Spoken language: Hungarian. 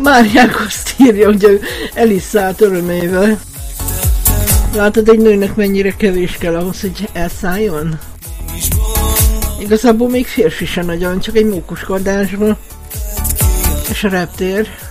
Máriákoszt írja, hogy ő eliszállt örömével. Látod, egy nőnek mennyire kevés kell ahhoz, hogy elszálljon? Igazából még férfi sem nagyon, csak egy mókuskordásban. És a reptér.